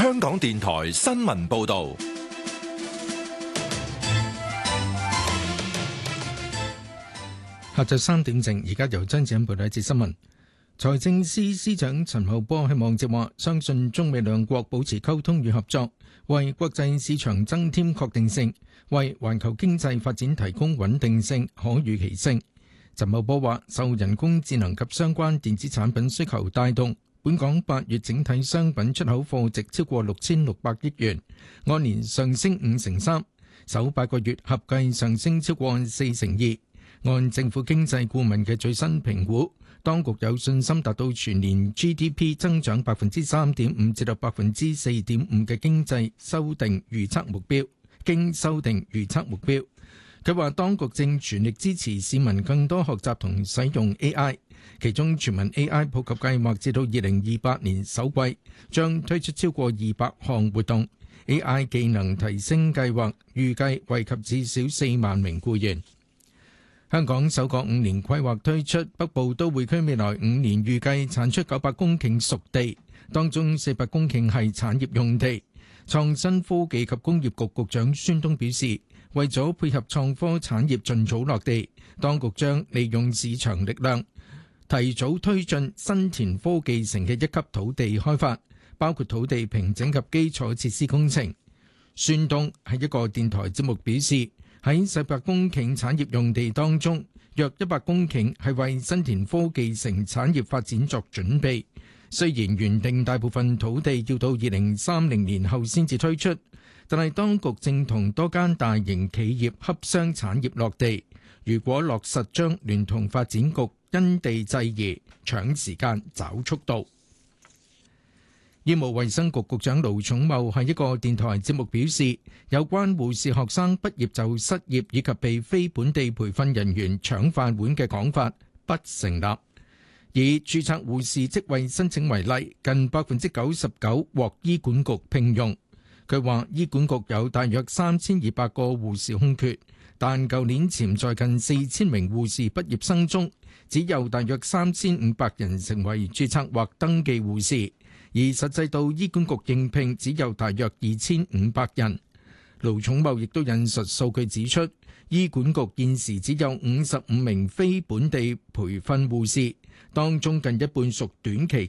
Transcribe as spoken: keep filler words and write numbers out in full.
香港電台新聞報道。 下晝三點正，而家由張子欣報道一節新聞。財政司司長陳茂波喺網誌話，相信中美兩國保持溝通與合作，為國際市場增添確定性，為環球經濟發展提供穩定性、可預期性。陳茂波話，受人工智能及相關電子產品需求帶動，本港八月整體商品出口貨值超過六千六百億元，按年上升五成三，首八個月合計上升超過四成二。按政府經濟顧問嘅最新評估，當局有信心達到全年 G D P 增長百分之三點五至到百分之四點五嘅經濟修訂預測目標。經修訂預測目標，佢話當局正全力支持市民更多學習同使用 A I， 其中全民 A I 普及計劃至到二零二八年首季將推出超過二百項活動。A I 技能提升計劃預計惠及至少四萬名僱員。香港首個五年規劃推出，北部都會區未來五年預計產出九百公頃熟地，當中四百公頃係產業用地。創新科技及工業局局長孫東表示，為咗配合創科產業盡早落地，當局將利用市場力量，提早推進新田科技城嘅一級土地開發，包括土地平整及基礎設施工程。孫東喺一個電台節目表示，喺四百公頃產業用地當中，約一百公頃係為新田科技城產業發展作準備。雖然原定大部分土地要到二零三零年後先至推出，但係當局正同多間大型企業洽商產業落地。如果落實，將聯同發展局因地制宜，搶時間找速度。醫務衛生局局長盧寵茂喺一個電台節目表示，有關護士學生畢業就失業以及被非本地培訓人員搶飯碗嘅講法不成立。以註冊護士職位申請為例，近百分之九十九獲醫管局聘用。佢話醫管局有大約三千二百個護士空缺，但舊年潛在近四千名護士畢業生中，只有大約三千五百人成為註冊或登記護士。而實際到醫管局應聘只有大約二千五百人。盧寵茂亦都引述數據指出，醫管局現時只有五十五名非本地培訓護士，當中近一半屬短期